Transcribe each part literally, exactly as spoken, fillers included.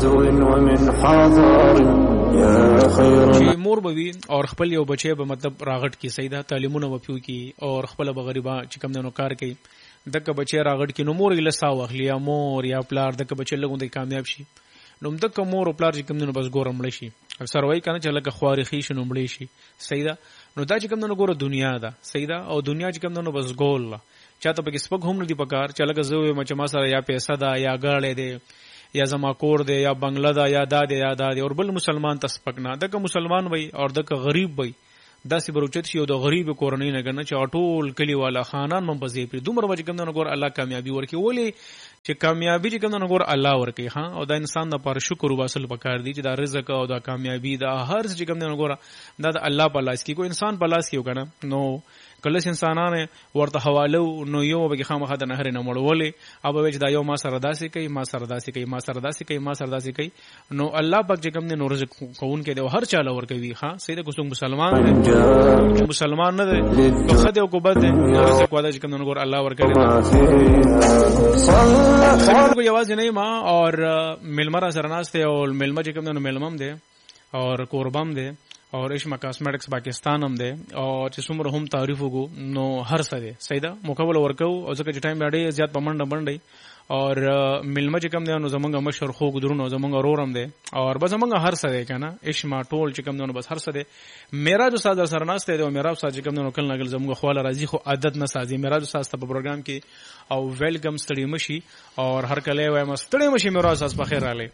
چې مور به وي او خپل یو بچی به مطلب راغټ کی سیده تعلیمونه وپیو کی او خپل به غریبا چې کم نه نو کار کوي دغه بچی راغټ کی نو مور یې لسا واخلي یا مور یا پلار دغه بچی لګوندې کامیاب شي نو دغه مور او پلار چې کم نه بس ګورم مړ شي اکثر وای کنه چې لکه خوارخي شنو مړ شي سیده نو دا چې کم نه ګوره دنیا ده سیده او دنیا چې کم نه بس ګول چاته پکې سپک هم نه دی پکار چې لکه زوی مچ ما سره یا پیسې ده یا غاړې ده یا زما کور دی یا بنگله دا یا دا دی یا دا دی او بل مسلمان تسپک نه دغه مسلمان وای او دغه غریب وای داسې بروچت شي او د غریب کورنۍ نه کنه چې ټول کلی والا خاندان من پځې پی دومره وجه کوم نه ګور الله کامیابی ورکي ولی چې کامیابی چې کوم نه ګور الله ورکي ها او دا انسان د پر شکر وباسل پکار دی چې دا رزق او دا کامیابی دا هر څه چې کوم نه ګور دا د الله په لاس کې کوئی انسان په لاس کې وکنه نو کله انسانانه ورته حواله نو یو به خامخا د نهر نه مړولې او به دا یو ما سره داسې کوي ما سره داسې کوي ما سره داسې کوي ما سره داسې کوي نو الله پاک چې کوم نه رزق کوون کې دی هر چاله ور کوي ها سیده کوم مسلمان دی مسلمان نه دی کو خدای او کو بد دی رزق واده چې کوم نه ګور الله ور کوي خبر کو یوازې نه ما اور ملمرا سره ناشته او ملما چې کوم نه ملمم دی اور قربام دی اور اشما کاسمیټکس پاکستان هم دی او چې څومره هم تعریف وګو نو هر څه دی سیده مقابله ورکو او ځکه چې ټایم ډېر زیات پمنډ باندې اور ملما چې کوم دی نو زمونږ مشر خو ګدرونو زمونږ رورم دی اور بس زمونږ هر څه دی کنه اشما ټول چې کوم دی نو بس هر څه دی میرا جو ساز سره ناشته دی او میرا ساز چې کوم دی نو کله نګل زمونږ خواله راځي خو عادت نه سازي میرا جو ساز په پروګرام کې او ویلکم ستړي مشي اور هر کله وایم ستړي مشي میرا ساز په خیر علي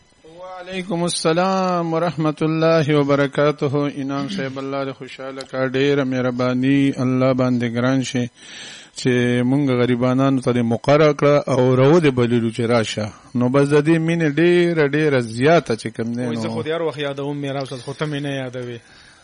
وعلیکم السلام ورحمت الله وبرکاته انعام صاحب الله دې خوشاله کا ډېر مهرباني الله باندې ګران شي چې مونږ غریبانو ته مقرره کړه او راو دې بللو چې راشه نو بس د دې مين ډېر ډېر زیاته چې کوم نه نو زه خو یار وخت یادوم میرا اوس خو ته مې نه یادوي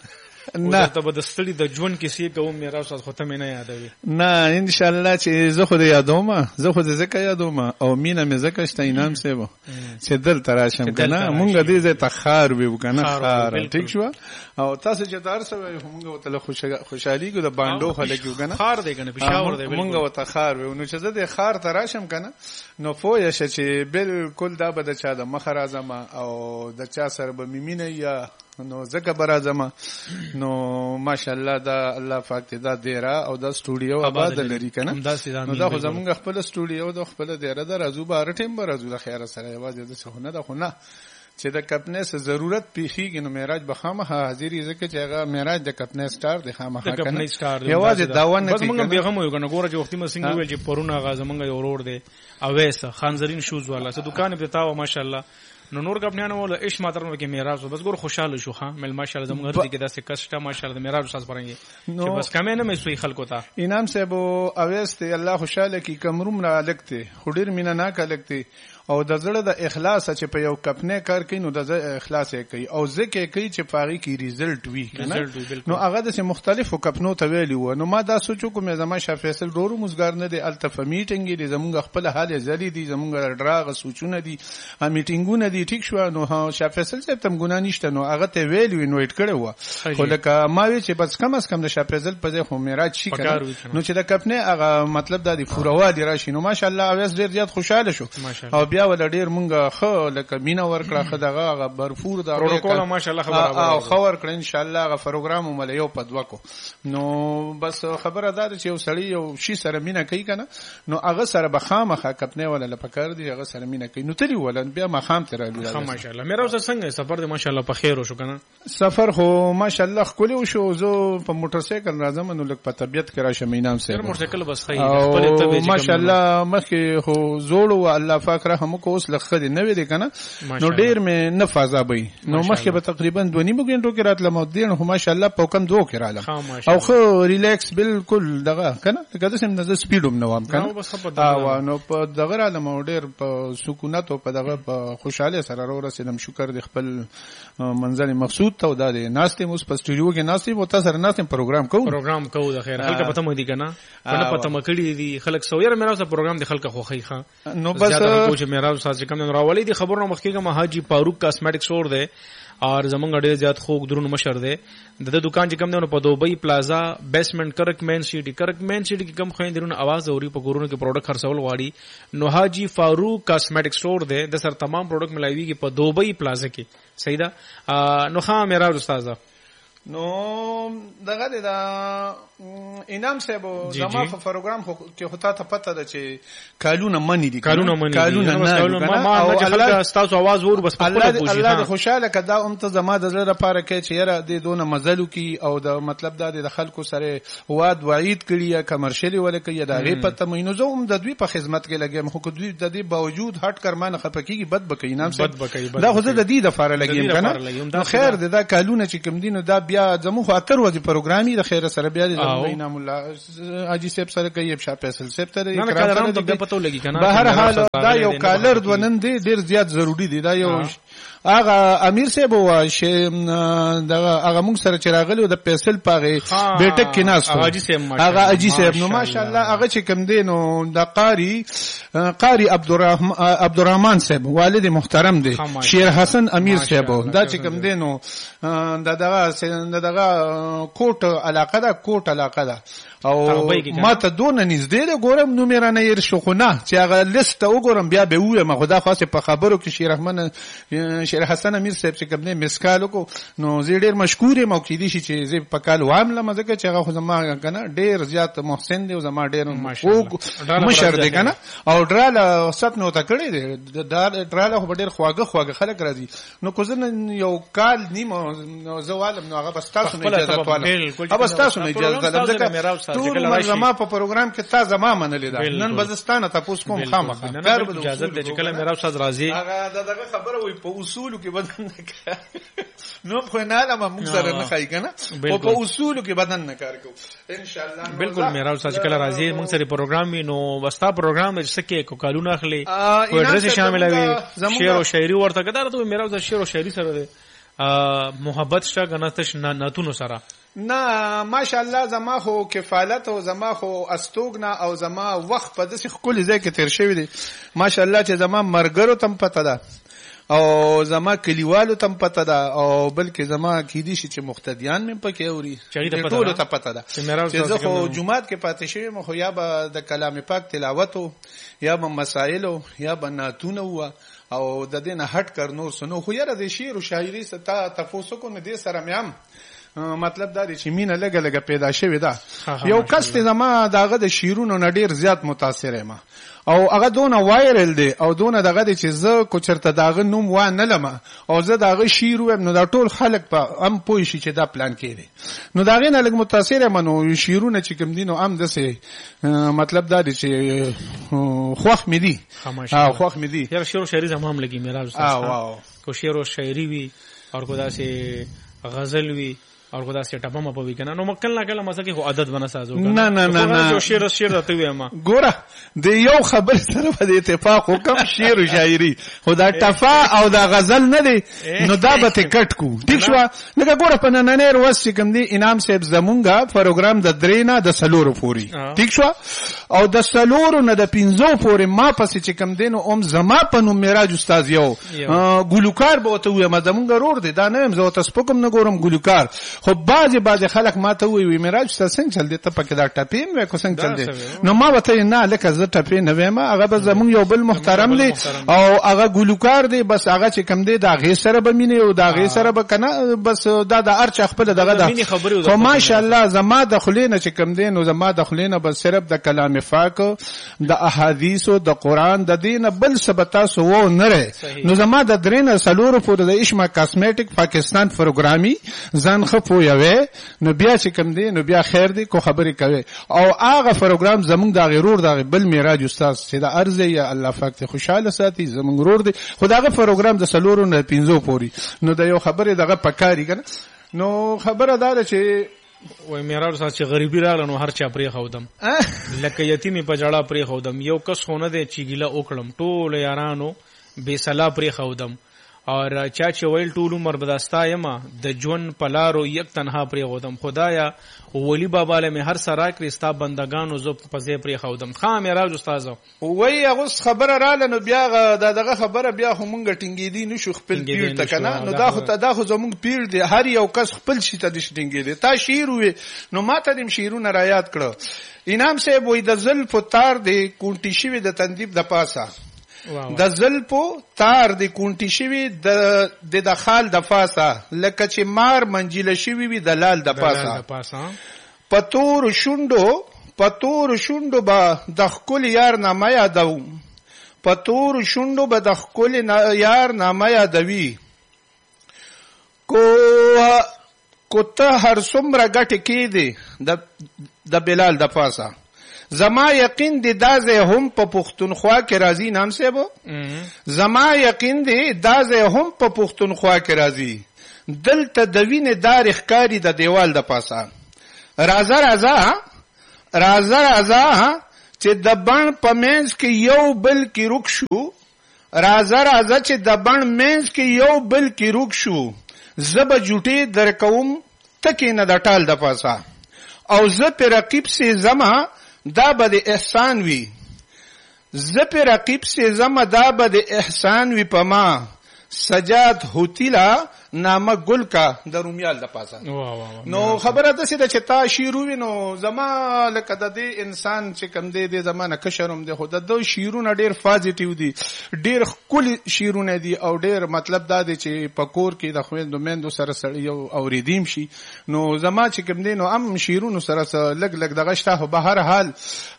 نه ته به د ستړي د ژوند کیسې کوم میرا اوس خو ته مې نه یادوي نه ان شاء الله چې زه خو دې یادوم زه خو دې زکه یادوم او مینه مې زکه شته انعام سیبو چې دل تراشم کنه مونږ دې زه تخار ویو کنه خار ټیک شو او تاسو چې تار سره مونږ وته خوشحالي کو د باندو خلګو کنه خار دی کنه پېښور دی مونږ وته خار ویو نو چې زه دې خار تراشم کنه نو فویا چې بالکل دا به د چا د مخ راځم او د چا سره به میمینه یا نو زکه برازما نو ماشاءالله دا الله پاک دې دا دیرا او دا سټوډیو آباد لري کنه نو دا خو زمونږ خپل سټوډیو د خپل دیرا د رازو بار ټیم بر رازو د خیر سره یوازې د څه نه ده خو نه چې د کپنې سره ضرورت پیخیږي نو معراج بخامه حاضرې زکه چې هغه معراج د کپنې سٹار د خامه کنه یوازې داونه بس موږ به هم یو کنه ګوره چې وختي مسنګ ویل چې پرونه غازه موږ یو روډ دی اویس خانزرین شوز والا څه دکان په تاو ماشاءالله نو نور کپنیانو ول ايش ماترنو کې میراث بس ګور خوشاله شو ها مل ماشاءالله زموږ هر دي کې داسې کسټه ماشاءالله میراث ساز پرنګي چې بس کمه نه مې سوی خلکو ته انعام صاحب اویس ته الله خوشاله کی کمروم نه لګته خډیر مینا نه کا لګته او د زړه د اخلاص چې په یو کپنه کار کوي نو د اخلاص یې کوي او ځکه کوي چې پاغي کې ریزلټ وي کنه نو هغه د مختلفو کپنو ته ویلی و نو ما دا سوچو کوم زما شاه فیصل ډورو مزګار نه دی التف میټینګ دی زمونږ خپل حال زری دی زمونږ ډراغه سوچونه دي میټینګونه دي ټیک شو نو ها شاه فیصل چې تم ګنا نشته نو هغه ته ویلی انوایټ کړو خو لکه ما وی چې بس کم از کم د شاه فیصل په ځای خو میراج شي کنه نو چې د کپنه هغه مطلب د فوروا دی راشي نو ماشاءالله اوس ډیر زیات خوشاله شو او بیا ول ډیر مونږ خو لکه مینا ورکړه خدغه برفور دا پروتوکول ماشاءالله خبره او خبر کړ ان شاء الله غ پروګرام مل یو پدوکو نو بس خبره ده چې یو سړی یو شي سره مینا کوي کنه نو هغه سره بخامخه کپنه ولا لپکار دی هغه سره مینا کوي نو تلی ولن بیا مخام تر الله ماشاءالله میرا اوس څنګه سفر دی ماشاءالله په خیر وشو کنه سفر خو ماشاءالله خولي وشو زه په موټر سایکل راځم نو لک په طبيعت کې راشه مینام سره موټر سایکل بس خیر خپل طبيعت ماشاءالله مخه خو زوړ او الله پاک رحم کو اوس لخ دی نه وی کنه نو ډیر مې نه فازابي نو مخکې به تقریبا دوه نیمه غنټو کې راتلم او دین هم ماشاءالله په کم دوه کې رالم او خو ریلیکس بالکل دغه کنه کده سم نه سپیډوم نه وام کنه او نو په دغه رالم ډیر په سکونت او په دغه په خوشاله سره ورسېدم شکر د خپل منزل مقصود ته د ناستې موس په سټوډیو کې ناستې وو تاسو سره ناستې پروګرام کوو پروګرام کوو د خیر خلک پته مو دي کنه کنه پته مکړی دي خلک سویر مې راځه پروګرام د خلک خوخی ښه نو بس میرا استاد کوم راولي دي خبرونه مخکې کوم حاجی فاروق کاسمیټک سٹور دی اور زمونږ ډېر زیات خوږ درون مشر دی د دکان چې کوم دی په دوبۍ پلازا بیسمنټ کرک مین سیټي کرک مین سیټي کې کوم خويندرونه आवाज اوري په ګورونو کې پروډکټ خرڅول غواړي نو حاجی فاروق کاسمیټک سٹور دی د سر تمام پروډکټ ملایويږي په دوبۍ پلازا کې صحیح ده نو ها میرا استاد نو دغه دا انعام صاحب زما په پروګرام کې هوتا ته پته ده چې کالونه منی دي کالونه منی کالونه نه ما ما چې خلک تاسو आवाज ور بس په خپل پوښتنه الله دې خوشاله کدا ام ته زما د زړه لپاره کې چې یاره دې دونه مزلو کې او د مطلب دا د خلکو سره واد وعید کړی یا کمرشلي ولکه یا دا غي پته مینو زه هم د دوی په خدمت کې لګم خو دوی د دې باوجود هټ کرمانه خپکیږي بد بکې انعام صاحب دا خو زه د دې د فار لګم کنه خیر دې دا کالونه چې کوم دینو دا بیا زمو خو اتر ورځې پروګرامي د خیر سره بیا د انعام الله اجي صاحب سره کوي شاه فیصل صاحب ته اکرام ته پته لګي کنه بهر حال دا یو کالر دونن دی ډیر زیات ضروری دی دا یو هغه امیر صاحب و شه دغه هغه موږ سره چراغلی د فیصل پاغه بیٹک کې ناس هغه اجي صاحب نو ماشاءالله هغه چې کوم دی نو د قاری قاری عبدالرحمن عبدالرحمن صاحب والد محترم دی شیر حسن امیر صاحب دا چې کوم دی نو دغه دغه کوټ علاقه دا کوټ علاقه دا او ما ته دون نږدې ده ګورم نو میرا نه ير شو خو نه چې هغه لیست وګورم بیا به وې ما خدا خاصه په خبرو کې شیر رحمان شیر حسن امیر صاحب چې کوم نه مسکالو کو نو زه ډیر مشکور یم او کې دي چې زه په کال وامله مزه چې هغه خو زما کنه ډیر زیات محسن دی او زما ډیر مشر دی کنه او ډراله سات نو تا کړی دی دا ډراله خو ډیر خواږه خواږه خلک راځي نو کو زه یو کال نیمه زوالم نو هغه بس تاسو نه اجازه واله هغه بس تاسو نه اجازه ټول زما په پروګرام کې تا زما منلې ده نن بزستانه تاسو کوم خامخا کار به اجازه ده چې کله میرا استاد راضي هغه دغه خبره وي په اصول کې بدن نه کار نو خو نه علامه موږ سره نه خای کنه او په اصول کې بدن نه کار کو ان شاء الله بالکل میرا استاد کله راضي موږ سره پروګرام وي نو وستا پروګرام چې سکه کو کالونه اخلي کو ډریس شامل وي شعر او شاعري ورته کړه ته میرا استاد شعر او شاعري سره ده محبت شته غناتش ناتونو سره نه ماشاءالله زما خو کفالت او زما خو استوګنا او زما وخت په داسې خپل ځای کې تیر شوی دی ماشاءالله چې زما مرګرو تم پته ده او زما کلیوالو تم پته ده او بلکې زما کیدی شي چې مقتدیان مې پکې اوري ټول ته پته ده چې زه خو جمعات کې پاتې شوی مخ یا به د کلام پاک تلاوت یا به مسائل یا به ناتونه و او د دینه هټ کر نور سنو خو یاره د شعر او شاعري ستا تفوسو کو نه دي سره مېم مطلب دا دی چې مینه لګه لګه پیدا شوی ده یو کس ته زما داغه د شیرونو نه ډیر زیات متاثر یم او هغه دونه وایرل دی او دونه دغه دی چې زه کو چرته داغه نوم و نه لمه او زه داغه شیر وم نو دا ټول خلک په ام پوي شي چې دا پلان کړي نو داغه نه لګ متاثر یم نو شیرونه چې کوم دینو ام دسه مطلب دا دی چې خوخ مې دي ها خوخ مې دي یو شعر او شاعري زمام لګي میرا استاد واو کو شعر او شاعري وی اور کو دا سه غزل وی اور خدا سے ټپه ما پوي کنه نو مکل نه کله مسکه خو عادت بنا سازو نه نه نه نه شعر شعر ته وي ما ګوره د یو خبر سره په اتفاق وکم شعر او شاعري خدا ټفا او دا غزل نه دی نو دا به ټکټ کو ٹھیک شو لکه ګوره په نننې ورځ کوم دی انعام صاحب زمونږه پروګرام د درینا د سلورو پوری ٹھیک شو او د سلورو نه د پنځو پورې ما پسې چې کوم دینو اوم زما په نوم میراج استاد یو ګلوکار به ته وي ما زمونږ رور دی دا نه زه تاسو کوم نه ګورم ګلوکار خو بعضی بعضی خلک ما ته وی وی میراج څنګه څنګه چل دي ته پکې دا ټپین وای کو څنګه چل دي نو ما وته نه لکه زه ټپین نه وایم هغه به زمون یو بل محترم دی او هغه ګلوکار دی بس هغه چې کم دی دا غي سره به مینه او دا غي سره به کنه بس دا د ارچ خپل دغه دا خو ماشاءالله زما د خلینه چې کم دی نو زما د خلینه بس صرف د کلام پاک د احادیث او د قران د دین بل سبتا سو و نه نو زما د درینه سلور په د اشما کاسمیټک پاکستان پروګرامي ځان خو یوه نو بیا چې کوم دی نو بیا خیر دی کو خبرې کوي او هغه پروګرام زمونږ د غرور د بل میراج استاد چې د ارزه یا الله پاک ته خوشاله ساتي زمونږ غرور دی خداغه پروګرام د سلورو نه پینځو پوري نو د یو خبرې دغه پکاري کنه نو خبره دا چې وای میراج استاد چې غریبی راغله نو هر چا پرې خودم لکه یتیمې په جړه پرې خودم یو کس خونه دی چې ګیله وکړم ټول یارانو بے صلاح پرې خودم اور چا چې ویل ټول عمر بداستا یما د ژوند پلارو یک تنها پرې غودم خدایا ولی بابا له هر سره کرستا بندگانو زو پځې پرې خودم خام راج استاد وای هغه خبره رااله نو بیا دغه خبره بیا همونګه ټینګې دي نشو خپل پیر ته کنه نو دا خو دا خو زمونږ پیر دی هر یو کس خپل شي ته ټینګې دي تا شیر وي نو ماته دیم شیرونه را یاد کړو انعام صاحب وای د زلف تار دی کونټی شوی د تندیب د پاسا د زلپو تار د کونټی شوی د د خال د فاسا لکه چې مار منجله شوی وي د لال د پاسا پتور شوندو پتور شوندو با د خپل یار نامه یادو پتور شوندو با د خپل یار نامه یادوي کو کو ته هر څومره ګټ کې دی د د بلال د پاسا زما یقین دی دازه هم په پښتونخوا کې راځي نام صاحب زما یقین دی دازه هم په پښتونخوا کې راځي دلته د وینې دار ښکاری د دیوال د پاسا رازا رازا رازا رازا چې د بڼ په منځ کې یو بل کې رک شو رازا رازا چې د بڼ منځ کې یو بل کې رک شو زب جوټي درکوم تکې نه د ټال د پاسا او زه په رقیب سي زما دا به د احسان وي زه په رقیب سي زما دا به د احسان وي په ما سجاد هوتیلا نامه ګل کا د رومیال د پاسه نو خبره ده چې د چتا شیروي نو زما لکه د دې انسان چې کم دی د زمانه کشرم دی خو د دو شیرونه ډیر پازیټیو دي ډیر کلی شیرونه دي او ډیر مطلب دا دی چې پکور کې د خويندو مندو سره سړی یو اوریدیم شي نو زما چې کم دی نو ام شیرونو سره لګ لګ دغه شته په هر حال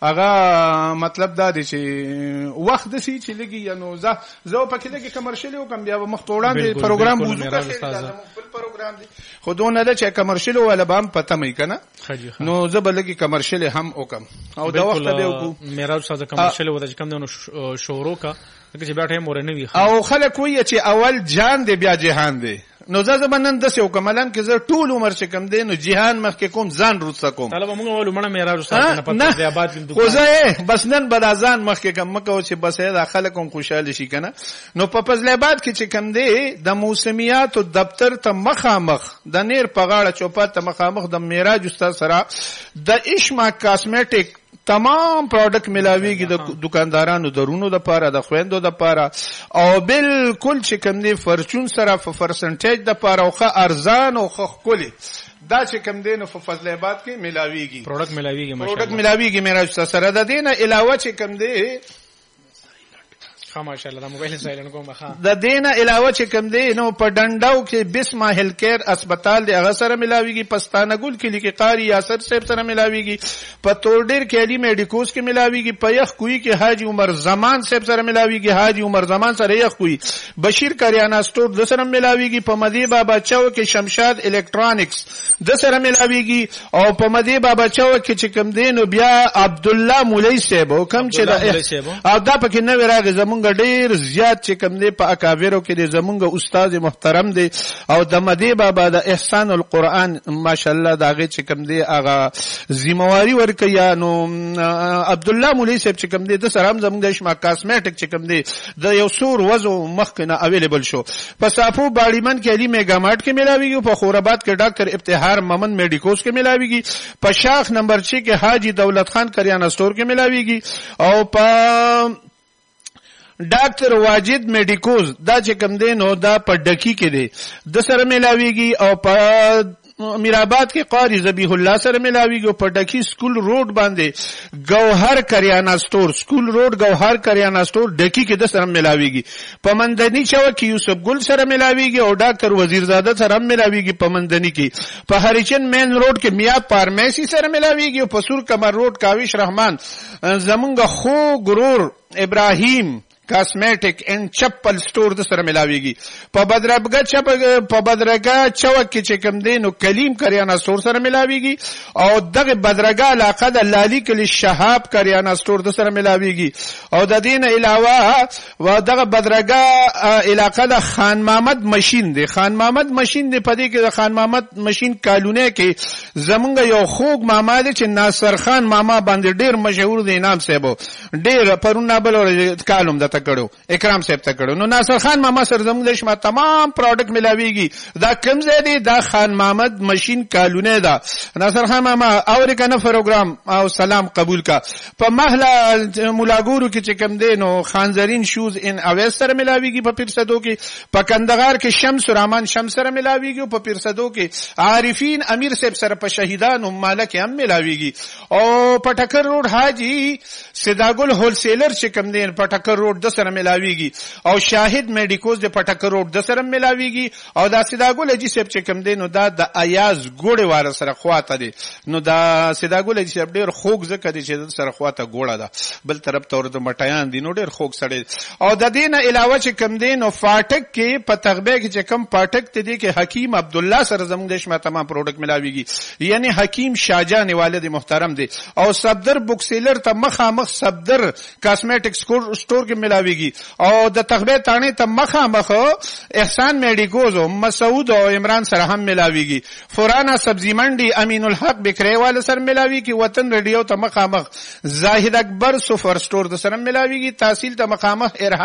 هغه مطلب دا دی چې وخت د سي چې لګي نو زه زه پکې لګي کمرشل وکم بیا مختوړان دی پروګرام بوزو خپل پروګرام دی خودونه د چا کمرشل ولا بام پته مې کنه نو زبلګي کمرشل هم وکم او دا وخت به وکړو میرا استاد کمرشل ودا چې کم نو شورو کا چې بیا ټیم ورنه وي او خلک وایي چې اول جان دی بیا جهان دی نو زه زمنن د سیو کملان کې زه ټول عمر چې کم دی نو جهان مخ کې کوم ځان روڅ کوم طالب موږ ول مړه میرا استاد نه پته دی آباد کې خو زه بس نن بد ځان مخ کې کم مکو چې بس دا خلک کوم خوشاله شي کنه نو په فضل آباد کې چې کم دی د موسمیات دفتر ته مخامخ د نیر په غاړه چوپات ته مخامخ د میراج استاد سره د اشما کاسمیټک تمام پروډکټ ملاويږي د دکاندارانو درونو د پاره د خويندو د پاره او بالکل چې کوم دی فرچون سره په پرسنټیج د پاره او ښه ارزان او ښه کولي دا چې کوم دی نو په فضل آباد کې ملاويږي پروډکټ ملاويږي ماشاءالله پروډکټ ملاويږي میرا سره د دینه علاوه چې کوم دی ماشاءالله دا موبایل سایلنت کوم ښه د دینه علاوه چې کوم دی نو په ډنډاو کې بسما هیل کیر اسپیټال دی هغه سره ملاويږي پستانه ګل کې لیکي قاری یاسر صاحب سره ملاويږي په تورډیر کې علي میډیکوز کې ملاويږي په یخ کوی کې حاجی عمر زمان صاحب سره ملاويږي حاجی عمر زمان سره یخ کوی بشیر کریانا سٹور د سره ملاويږي په مدی بابا چاو کې شمشاد الکترونکس د سره ملاويږي او په مدی بابا چاو کې چې کوم دی نو بیا عبد الله مولوی صاحب کوم چې دا او دا پکې نو راغی زمونږ ډیر زیات چې کوم دی په اکابرو کې د زمونږ استاد محترم دی او د مدی بابا د احسان القرآن ماشاءالله داغه چې کوم دی هغه ذمہواری ورکیا نو عبد الله مولوی صاحب چې کوم دی د سره هم زمونږ د شما کاسمیټک چې کوم دی د یو سور وزو مخکنه اویلیبل شو په صافو باړیمن کې علي میگا مارټ کې ملاويږي په خوراباد کې ډاکټر ابتهار ممن میډیکوز کې ملاويږي په شاخ نمبر چھ کې حاجی دولت خان کریانا سٹور کې ملاويږي او په ډاکټر واجد میډیکوز دا چې کوم دی نو دا په ډکی کې دی د سره ملاويږي او په میرآباد کې قاری ذبیح الله سره ملاويږي په ډکی سکول روډ باندې گوهر کریانا سٹور سکول روډ گوهر کریانا سٹور ډکی کې د سره ملاويږي په مندنی چوک کې یوسف ګل سره ملاويږي او ډاکټر وزیرزاده سره ملاويږي په مندنی کې په هریچن مین روډ کې میا فارمیسی سره ملاويږي او په سور کمر روډ کاوش رحمان زمونږ خو غرور ابراهیم کاسمیټک ان چپل سٹور د سره ملاويږي په بدرګه چپ په بدرګه چوک کې چې کوم دی نو کلیم کریانا سٹور سره ملاويږي او دغه بدرګه علاقه د لالی کلی شهاب کریانا سٹور د سره ملاويږي او د دین علاوه و دغه بدرګه علاقه د خان محمد ماشین دی خان محمد ماشین دی په دې کې د خان محمد ماشین کالونه کې زمونږ یو خوګ ماما دی چې ناصر خان ماما باندې ډیر مشهور دی نام صاحب ډیر پرونه بل کالم د ته کړو اکرام صاحب ته کړو. نو ناصر خان ماما سره زموږ د شما تمام پروډکټ ملاویږي. دا کوم ځای دی؟ دا خان محمد ماشین کالونه ده. ناصر خان ماما اوري کنه پروګرام او سلام قبول کا. په محله مولاګورو کې چې کوم دی نو خانزرین شوز ان اویس سره ملاویږي په پیرسدو کې. په کندهار کې شمس رحمان شمس سره ملاویږي. په پیرسدو کې عارفین امیر صاحب سره په شهیدانو مالک هم ملاویږي. او په ټکر روډ حاجی صداګل هول سیلر چې کوم دی په ټکر روډ د سره ملاویږي. او شاهد میډیکوز د په ټکر روډ د سره ملاویږي. او دا صداګل اجي صاحب چې کوم دی نو دا د ایاز ګوړې واره سره خواته دی. نو دا صداګل اجي صاحب ډیر خوږ زکه دی چې سره خواته ګوړه ده. بل طرف ته ورته مټیان دي نو ډیر خوږ سړی. او د دې نه علاوه چې کوم دی نو فاټک کې په تغبه کې چې کوم فاټک ته دی کې حکیم عبد الله سره زموږ د شمه تمام پروډکټ ملاویږي. یعنی حکیم شاهجان والد محترم دی. او صفدر بوک سیلر ته مخامخ صفدر کاسمیټک سٹور کې ملاویږي. او د تغبه تانه ته مخامخ احسان میډیکوز او مسعود او عمران سره هم ملاویږي. فرانا سبزی منډي امین الحق بکری والے سره ملاویږي. وطن ریډیو ته مخامخ زاهد اکبر سفر سٹور د سره ملاویږي. تحصیل ته مخامخ